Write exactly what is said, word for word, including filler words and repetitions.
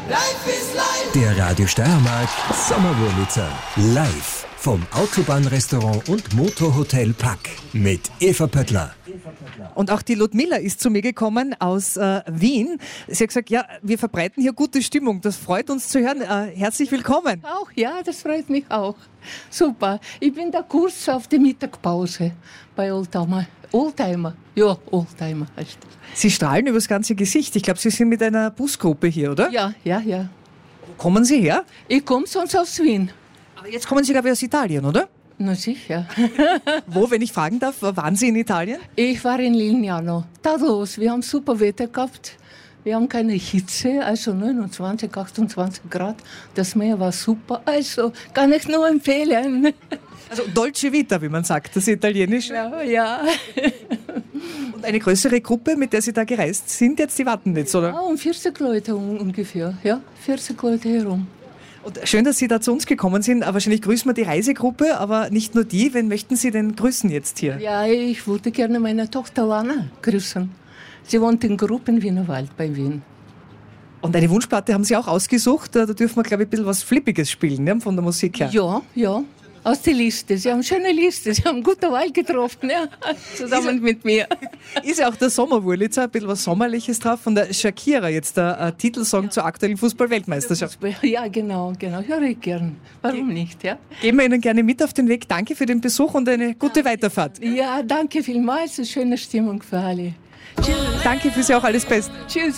Der Radio Steiermark Sommerwurlitzer live vom Autobahnrestaurant und Motorhotel Pack mit Eva Pöttler. Und auch die Ludmilla ist zu mir gekommen aus äh, Wien. Sie hat gesagt, ja, wir verbreiten hier gute Stimmung. Das freut uns zu hören. Äh, herzlich willkommen. Auch, ja, das freut mich auch. Super. Ich bin da kurz auf der Mittagpause bei Oldtimer. Oldtimer. Ja, Oldtimer heißt das. Sie strahlen übers ganze Gesicht. Ich glaube, Sie sind mit einer Busgruppe hier, oder? Ja, ja, ja. Wo kommen Sie her? Ich komme sonst aus Wien. Aber jetzt kommen Sie, glaube ich, aus Italien, oder? Na sicher. Wo, wenn ich fragen darf, waren Sie in Italien? Ich war in Lignano. Da los, wir haben super Wetter gehabt. Wir haben keine Hitze, also neunundzwanzig, achtundzwanzig Grad. Das Meer war super, also kann ich nur empfehlen. Also Dolce Vita, wie man sagt, das Italienische. Ja, ja. Und eine größere Gruppe, mit der Sie da gereist sind, jetzt, die warten jetzt, oder? Ja, um vierzig Leute ungefähr, ja, vierzig Leute herum. Und schön, dass Sie da zu uns gekommen sind. Aber wahrscheinlich grüßen wir die Reisegruppe, aber nicht nur die. Wen möchten Sie denn grüßen jetzt hier? Ja, ich würde gerne meine Tochter Lana grüßen. Sie wohnt in Gruppen Wienerwald bei Wien. Und eine Wunschplatte haben Sie auch ausgesucht. Da dürfen wir, glaube ich, ein bisschen was Flippiges spielen, ne, von der Musik her. Ja, ja. Aus der Liste. Sie haben eine schöne Liste. Sie haben gute Wahl getroffen, ja, zusammen ist, mit mir. Ist ja auch der Sommerwurlitzer, ein bisschen was Sommerliches drauf. Von der Shakira, jetzt der äh, Titelsong ja. zur aktuellen Fußball-Weltmeisterschaft. Ja, genau, genau. Höre ich gern. Warum Ge- nicht, ja? Geben wir Ihnen gerne mit auf den Weg. Danke für den Besuch und eine gute danke. Weiterfahrt. Ja, danke vielmals. Eine schöne Stimmung für alle. Tschüss. Danke für Sie auch. Alles Beste. Tschüss.